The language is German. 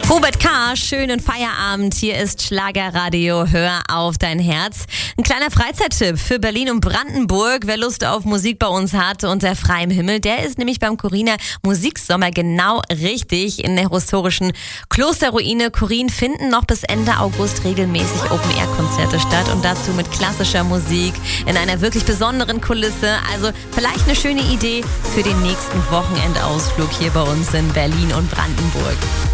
Robert K., schönen Feierabend. Hier ist Schlagerradio, hör auf dein Herz. Ein kleiner Freizeittipp für Berlin und Brandenburg. Wer Lust auf Musik bei uns hat unter freiem Himmel, der ist nämlich beim Corina Musiksommer genau richtig. In der historischen Klosterruine Chorin finden noch bis Ende August regelmäßig Open-Air-Konzerte statt und dazu mit klassischer Musik in einer wirklich besonderen Kulisse. Also vielleicht eine schöne Idee für den nächsten Wochenendausflug hier bei uns in Berlin und Brandenburg.